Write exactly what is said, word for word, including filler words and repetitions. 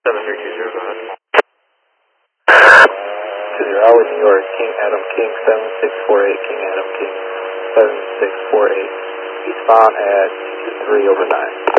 seven three two zero, go ahead. two zero, Howard, New York, King Adam King seven six four eight, King Adam King seven six four eight. Respond at two three over nine.